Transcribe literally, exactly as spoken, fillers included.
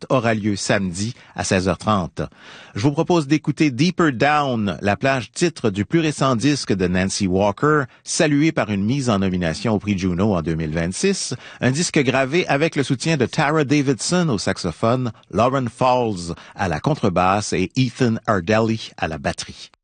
concerte aura lieu samedi à seize heures trente. Je vous propose d'écouter Deeper Down, la plage titre du plus récent disque de Nancy Walker, salué par une mise en nomination au prix Juno en deux mille vingt-six, un disque gravé avec le soutien de Tara Davidson au saxophone, Lauren Falls à la contrebasse et Ethan Ardelli à la batterie.